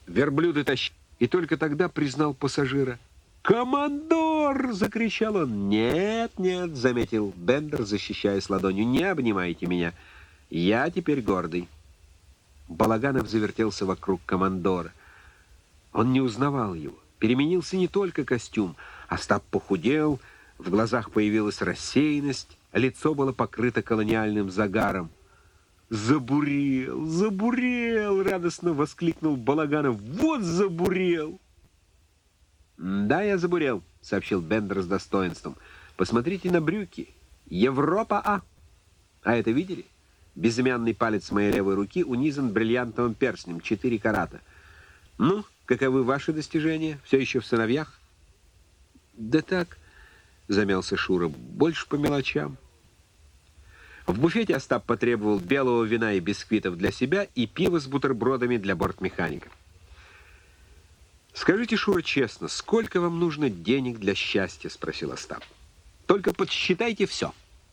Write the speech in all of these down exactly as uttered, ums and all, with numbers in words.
верблюды тащили. И только тогда признал пассажира. «Командор!» — закричал он. «Нет, нет», — заметил Бендер, защищаясь ладонью, — «не обнимайте меня. Я теперь гордый». Балаганов завертелся вокруг командора. Он не узнавал его. Переменился не только костюм. Остап похудел, в глазах появилась рассеянность, лицо было покрыто колониальным загаром. «Забурел! Забурел!» — радостно воскликнул Балаганов. «Вот забурел!» «Да, я забурел», — сообщил Бендер с достоинством. «Посмотрите на брюки. Европа А. А это видели? Безымянный палец моей левой руки унизан бриллиантовым перстнем, четыре карата. Ну, каковы ваши достижения? Все еще в сыновьях?» «Да так», — замялся Шура, — «больше по мелочам». В буфете Остап потребовал белого вина и бисквитов для себя и пива с бутербродами для бортмеханика. «Скажите, Шура, честно, сколько вам нужно денег для счастья?» — спросил Остап. «Только подсчитайте все».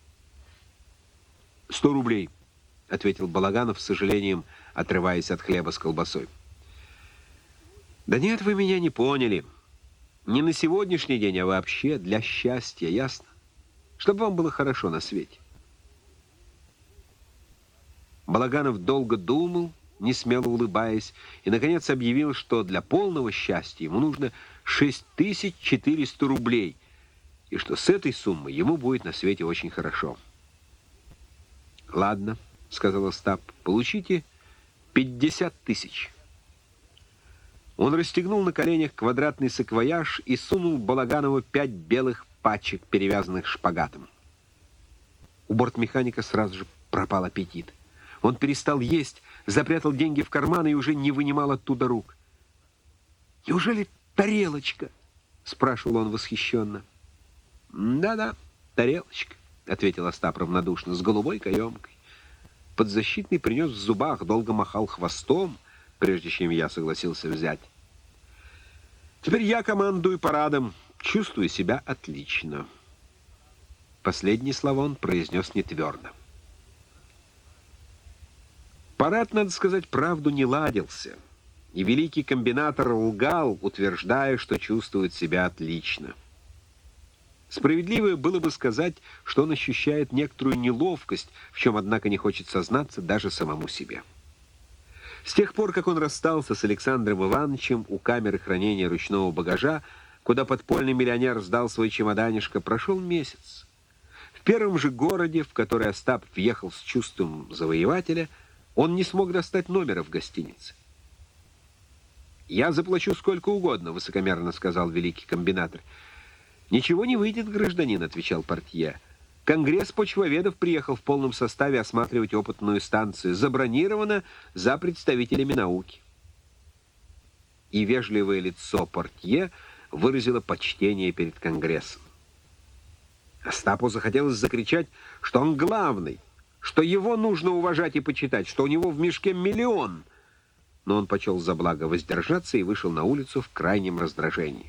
«Сто рублей», — ответил Балаганов, с сожалением отрываясь от хлеба с колбасой. «Да нет, вы меня не поняли. Не на сегодняшний день, а вообще для счастья, ясно? Чтобы вам было хорошо на свете». Балаганов долго думал, не смело улыбаясь, и, наконец, объявил, что для полного счастья ему нужно шесть тысяч четыреста рублей, и что с этой суммой ему будет на свете очень хорошо. «Ладно», — сказал Остап, — «получите пятьдесят тысяч». Он расстегнул на коленях квадратный саквояж и сунул Балаганову пять белых пачек, перевязанных шпагатом. У бортмеханика сразу же пропал аппетит. Он перестал есть, запрятал деньги в карман и уже не вынимал оттуда рук. «Неужели тарелочка?» — спрашивал он восхищенно. «Да-да, тарелочка», — ответил Остап равнодушно, — «с голубой каемкой. Подзащитный принес в зубах, долго махал хвостом, прежде чем я согласился взять. Теперь я командую парадом, чувствую себя отлично». Последние слова он произнес нетвердо. Парад, надо сказать, правду не ладился, и великий комбинатор лгал, утверждая, что чувствует себя отлично. Справедливо было бы сказать, что он ощущает некоторую неловкость, в чем, однако, не хочет сознаться даже самому себе. С тех пор, как он расстался с Александром Ивановичем у камеры хранения ручного багажа, куда подпольный миллионер сдал свой чемоданишко, прошел месяц. В первом же городе, в который Остап въехал с чувством завоевателя, он не смог достать номера в гостинице. «Я заплачу сколько угодно», — высокомерно сказал великий комбинатор. «Ничего не выйдет, гражданин», — отвечал портье. «Конгресс почвоведов приехал в полном составе осматривать опытную станцию. Забронировано за представителями науки». И вежливое лицо портье выразило почтение перед Конгрессом. Остапу захотелось закричать, что он главный, что его нужно уважать и почитать, что у него в мешке миллион. Но он почел за благо воздержаться и вышел на улицу в крайнем раздражении.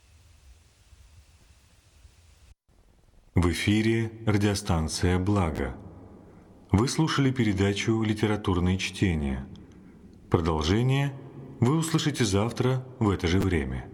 В эфире радиостанция «Благо». Вы слушали передачу «Литературные чтения». Продолжение вы услышите завтра в это же время.